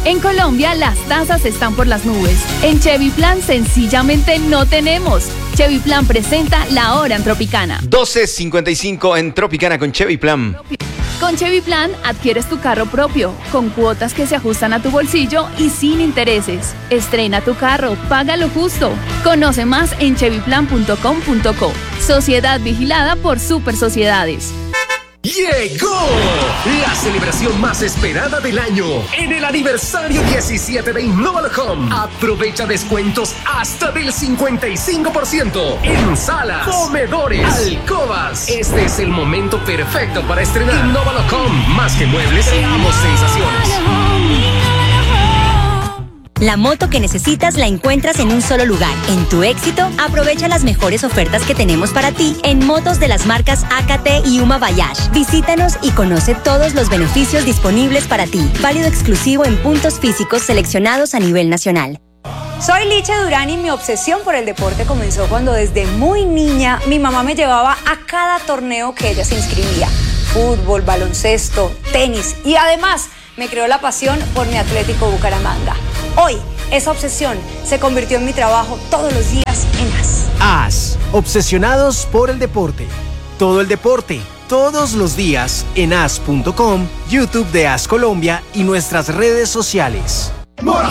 En Colombia las tasas están por las nubes. En Chevy Plan sencillamente no tenemos. Chevy Plan presenta La Hora en Tropicana. 12:55 en Tropicana con Chevy Plan. Con Chevy Plan adquieres tu carro propio, con cuotas que se ajustan a tu bolsillo y sin intereses. Estrena tu carro, paga lo justo. Conoce más en chevyplan.com.co. Sociedad vigilada por Super Sociedades. ¡Llegó! La celebración más esperada del año. En el aniversario 17 de Innóvalo Home. Aprovecha descuentos hasta del 55% en salas, comedores, alcobas. Este es el momento perfecto para estrenar. Innóvalo Home. Más que muebles, creamos sensaciones. La moto que necesitas la encuentras en un solo lugar. En Tu Éxito, aprovecha las mejores ofertas que tenemos para ti en motos de las marcas AKT y Uma Bayash. Visítanos y conoce todos los beneficios disponibles para ti. Válido exclusivo en puntos físicos seleccionados a nivel nacional. Soy Liche Durán y mi obsesión por el deporte comenzó cuando desde muy niña mi mamá me llevaba a cada torneo que ella se inscribía. Fútbol, baloncesto, tenis y además me creó la pasión por mi Atlético Bucaramanga. Hoy, esa obsesión se convirtió en mi trabajo todos los días en AS. AS, obsesionados por el deporte. Todo el deporte, todos los días en as.com, YouTube de AS Colombia y nuestras redes sociales.